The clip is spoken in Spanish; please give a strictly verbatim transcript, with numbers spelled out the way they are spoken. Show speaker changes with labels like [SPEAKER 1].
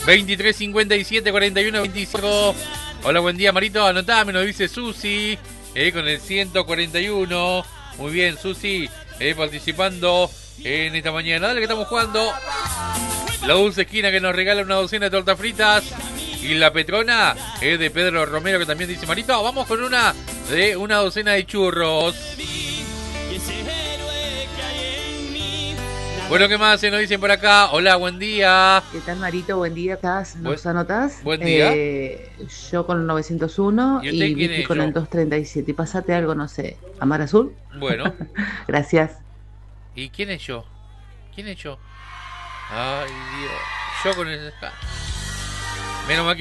[SPEAKER 1] veintitrés cincuenta y siete cuarenta y uno veinticinco. Hola, buen día, Marito. Anotame, nos dice Susi, eh, con el ciento cuarenta y uno. Muy bien, Susi, eh, participando en esta mañana. Dale que estamos jugando. La Dulce Esquina, que nos regala una docena de tortas fritas. Y la Petrona es de Pedro Romero, que también dice: Marito, vamos con una de una docena de churros. Bueno, ¿qué más se nos dicen por acá? Hola, buen día.
[SPEAKER 2] ¿Qué tal, Marito? Buen día. ¿Estás? ¿Nos
[SPEAKER 1] Buen,
[SPEAKER 2] anotás?
[SPEAKER 1] buen día.
[SPEAKER 2] Eh, yo con el novecientos uno
[SPEAKER 1] ¿Y usted
[SPEAKER 2] y
[SPEAKER 1] quién
[SPEAKER 2] Vicky
[SPEAKER 1] es?
[SPEAKER 2] con el
[SPEAKER 1] Yo.
[SPEAKER 2] doscientos treinta y siete. Y pasate algo, no sé. ¿Amar Azul?
[SPEAKER 1] Bueno.
[SPEAKER 2] Gracias.
[SPEAKER 1] ¿Y quién es yo? ¿Quién es yo? Ay, Dios. Yo con el... Menos mal que